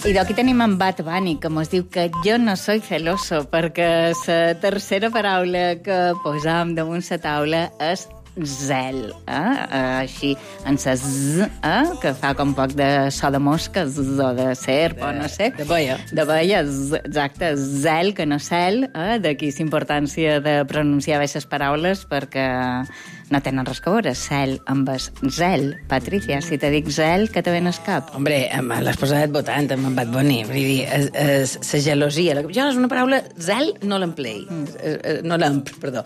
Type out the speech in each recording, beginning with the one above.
I d'aquí tenim en Bad Bunny, que mos diu que jo no soy celoso, perquè la tercera paraula que posam damunt la taula és zel, així, en sa z, que fa com poc de so de mosca, o de serp, o no sé. De veia. De veia, exacte, zel, que no cel, d'aquí la importància de pronunciar bé les paraules, perquè no tenen res a veure, cel amb el zel. Patricia, si te dic zel, que te ven al cap? Hombre, l'has posat votant amb en Bad Bunny. Vull dir, la gelosia. Jo és una paraula, zel, no l'emplei. No l'empl, perdó.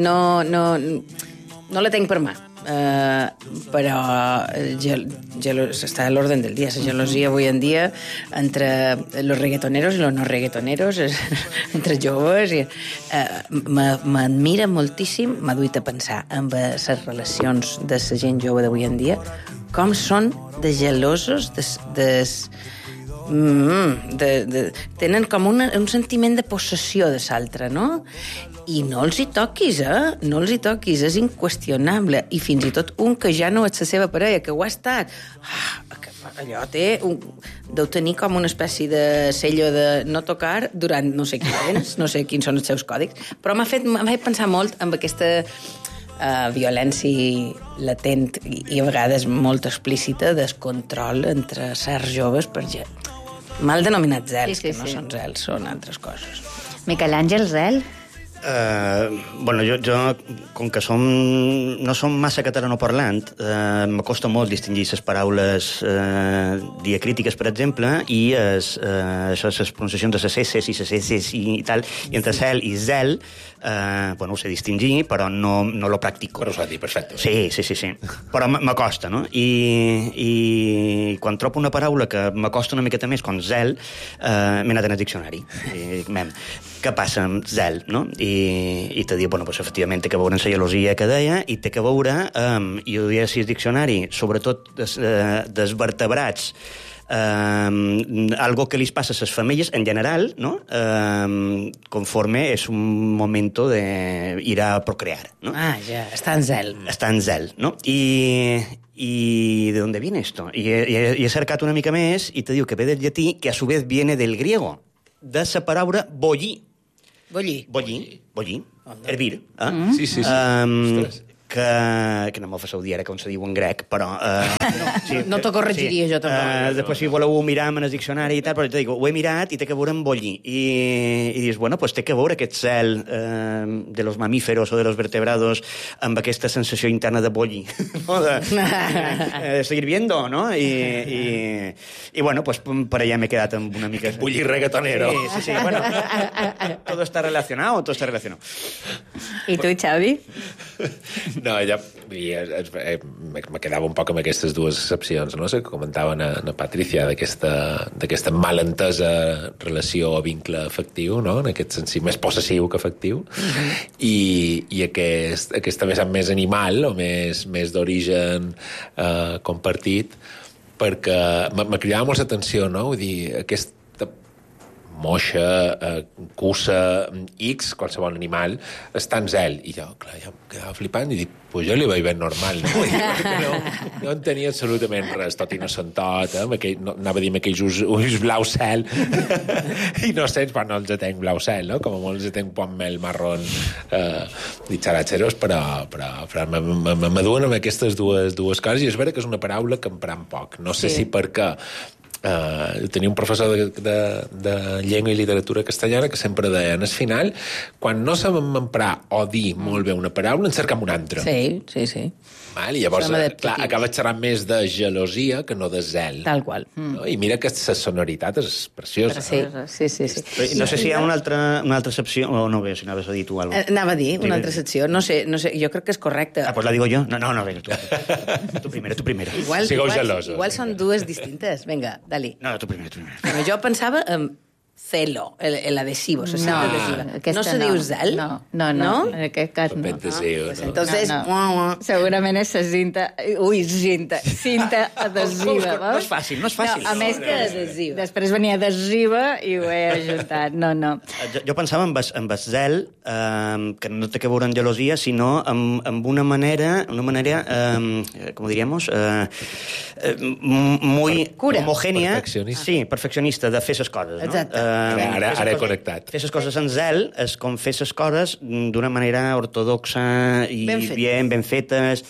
No la tenc per mà. Però està a l'orden del dia. La gelosia avui en dia entre los reggaetoneros i los no reggaetoneros, entre joves. M'admira moltíssim, m'ha duit a pensar en les relacions de la gent jove d'avui en dia, com són de gelosos, tenen com un sentiment de possessió de l'altre, no? I no els hi toquis, no els hi toquis, és inqüestionable. I fins i tot un que ja no és la seva parella, que ho ha estat, allò deu tenir com una espècie de sello de no tocar durant no sé quin temps, no sé quins són els seus còdics, però m'ha fet pensar molt en aquesta violència latent i a vegades molt explícita del control entre certs joves per mal denominats zels, que no són zels, són altres coses. Miquel Àngel, zel? Bueno, jo com que no som massa catalanoparlant, m'acosta molt distingir les paraules diacrítiques, per exemple, i les pronunciacions de les esses i les esses i tal, i entre cel i zel, bueno, ho sé distingir, però no lo practico. Però ho s'ha dit, perfecte. Sí. Però m'acosta, no? I quan trobo una paraula que m'acosta una miqueta més, com zel, m'he anat en el diccionari. Què passa amb zel, no? I te diu, bueno, pues, efectivament, té que veure amb la gelosia que deia, i té que veure, i ho deia si el diccionari, sobretot dels vertebrats, algo que li passa a les femelles en general, no? Conforme és un momento de ir a procrear, ¿no? Ja, està en zel. Està en zel, ¿no? ¿Y de dónde viene esto? Y he cercat una mica més i te diu que ve del llatí, que a su vez viene del griego, de la paraula bollir. Bollir. Hervir. Sí. Ostres. Que no m'ho faceu dir ara com se diu en grec, però... No t'ho corregiria jo tampoc. Després, si voleu mirar en el diccionari i tal, però te dic, ho he mirat i té que veure amb bollir. I dius, bueno, pues té que veure aquest cel de los mamíferos o de los vertebrados amb aquesta sensació interna de bollir, no? De seguir viendo, no? I bueno, pues per allà m'he quedat amb una mica... Bullir reggaetonero. Sí, bueno, todo está relacionado. I tu, Xavi? No, ja me quedava un poc amb aquestes dues excepcions, no? Que comentaven a Patricia d'aquesta malentesa relació o vincle afectiu, no? En aquest sentit més possessiu que afectiu, i aquest també sap més animal o més d'origen compartit, perquè m'ha cridat molt l'atenció, no? Vull dir, aquesta moixa, cussa, X, qualsevol animal, està en zel. I jo, clar, ja em quedava flipant i dic, pues jo li vaig veure normal, no? No en tenia absolutament res, tot innocentot, anava a dir amb aquells ulls blau cel, innocents, però no els tenc blau cel, no? Com a molt els tenc poc mel marrón ditxaratxeros, però m'aduen amb aquestes dues coses, i és vera que és una paraula que empram poc. No sé si perquè tenia un professor de llengua i literatura castellana que sempre deia, en el final, quan no sabem emprar o dir molt bé una paraula, en cercam una altra. Sí. Val? I llavors, clar, acabes xerrant més de gelosia que no de zel. Tal qual. No? I mira que la sonoritat és preciosa. Sí. No sé si hi ha una altra excepció, o no, si anaves a dir tu alguna cosa. Anava a dir una altra excepció. No sé, jo crec que és correcte. Pues la digo yo. No, venga, tu primero. Sigueu gelosos. Igual són dues distintes. Vinga, dali. No, tu primero. Bueno, jo pensava celo, l'adhesivo, la cinta adhesiva. aquesta No se diu zel? No? En aquest cas no. Paper adhesiu, no? Entonces, Segurament és la cinta... Ui, cinta adhesiva, No és fàcil, no és fàcil. No, a més que adhesiva. després venia adhesiva i ho he ajuntat. No. Jo pensava en el zel, que no té que veure amb gelosia, sinó amb una manera, com diríamos, muy Cura. homogènia. Perfeccionista. Sí, perfeccionista, de fer les coses. No? Exacte. Ara he connectat. Fer les coses en zel és com fer les coses d'una manera ortodoxa i ben fetes,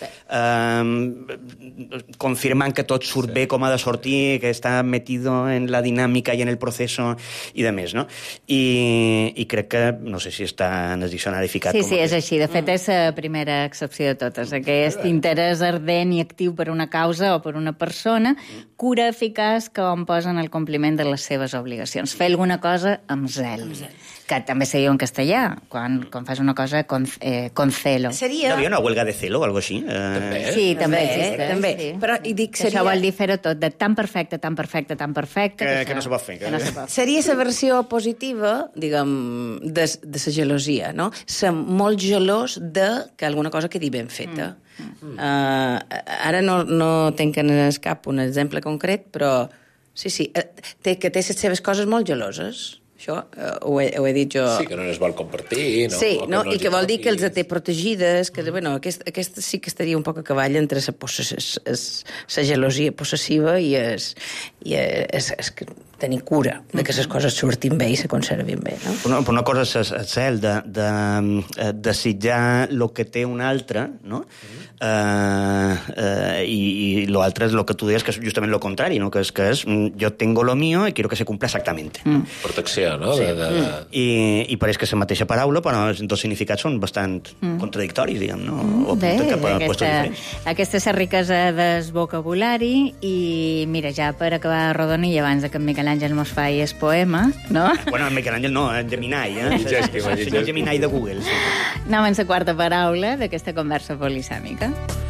confirmant que tot surt bé com ha de sortir, que està metido en la dinàmica i en el proceso i de més, no? I crec que, no sé si està en el diccionari ficat Sí, com és així. De fet, és la primera excepció de totes. Aquest interès ardent i actiu per una causa o per una persona, cura eficaç que on posen el compliment de les seves obligacions. Fer alguna cosa amb zel. Que també se diu en castellà, quan fas una cosa con celo. No seria... hi havia una huelga de celo o alguna cosa així? Sí, també existeix. també. Sí. Però, i dic, Que això vol dir fer-ho tot de tan perfecte, Que no se pot fer. Que no se pot fer. Seria la versió positiva, diguem, de la gelosia, no? Ser molt gelós de que alguna cosa quedi ben feta. Ara no tinc en el cap un exemple concret, però sí, té les seves coses molt geloses. Això ho he dit jo... Sí, que no les vol compartir, no? Sí, no? els I que vol dir que els toquis. té protegides, que, bueno, aquesta sí que estaria un poc a cavall entre la gelosia possessiva i tenir cura de que les coses surtin bé i se conservin bé, no? Una cosa és el cel de desitjar el que té un altre, no? I l'altre és el que tu deies, que és justament el contrari, no? Que és jo tengo lo mío y quiero que se cumpla exactamente. Protecció, no? Sí. De... I pareix que és la mateixa paraula, però els dos significats són bastant contradictoris, diguem, no? O Bé, apunten cap a puestos diferents. aquesta és la riquesa del vocabulari i, mira, ja per acabar rodona i abans que en Miquel Àngel mos faci el poema, no? Bueno, en Miquel Àngel no, en Gemini, Llegeix-que, el senyor Gemini de Google, sí. Anem a la quarta paraula d'aquesta conversa polisèmica.